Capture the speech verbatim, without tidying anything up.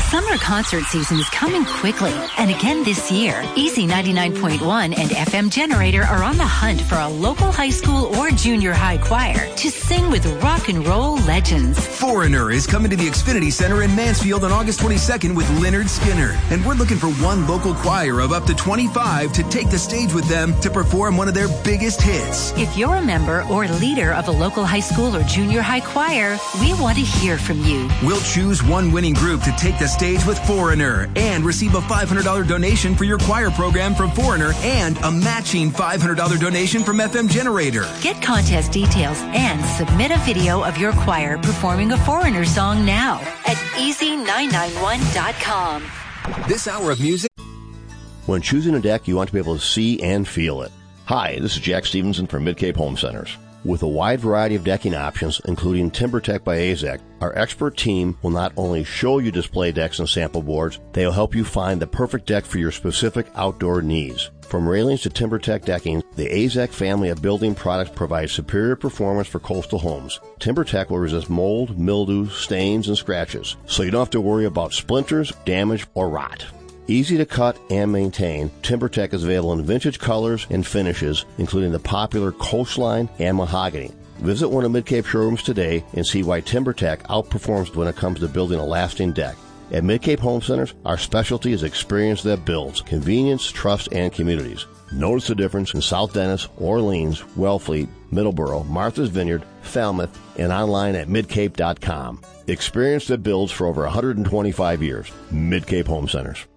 Summer concert season is coming quickly, and again this year, Easy ninety-nine point one and F M Generator are on the hunt for a local high school or junior high choir to sing with rock and roll legends. Foreigner is coming to the Xfinity Center in Mansfield on August twenty-second with Leonard Skinner, and we're looking for one local choir of up to twenty-five to take the stage with them to perform one of their biggest hits. If you're a member or leader of a local high school or junior high choir, we want to hear from you. We'll choose one winning group to take the stage with Foreigner and receive a five hundred dollars donation for your choir program from Foreigner and a matching five hundred dollars donation from F M Generator. Get contest details and submit a video of your choir performing a Foreigner song now at easy nine nine one dot com. This hour of music. When choosing a deck, you want to be able to see and feel it. Hi, this is Jack Stevenson from Mid-Cape Home Centers. With a wide variety of decking options, including TimberTech by A Z E C, our expert team will not only show you display decks and sample boards, they will help you find the perfect deck for your specific outdoor needs. From railings to TimberTech decking, the A Z E C family of building products provides superior performance for coastal homes. TimberTech will resist mold, mildew, stains, and scratches, so you don't have to worry about splinters, damage, or rot. Easy to cut and maintain, TimberTech is available in vintage colors and finishes, including the popular Coastline and Mahogany. Visit one of Mid-Cape showrooms today and see why TimberTech outperforms when it comes to building a lasting deck. At Mid-Cape Home Centers, our specialty is experience that builds convenience, trust, and communities. Notice the difference in South Dennis, Orleans, Wellfleet, Middleborough, Martha's Vineyard, Falmouth, and online at midcape dot com. Experience that builds for over one hundred twenty-five years. Mid-Cape Home Centers.